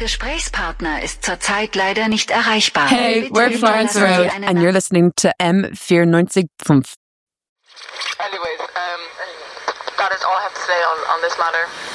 Gesprächspartner ist zurzeit leider nicht erreichbar. Hey, we're at Florence Road, and you're listening to M94.5. Anyways, that is all I have to say on this matter.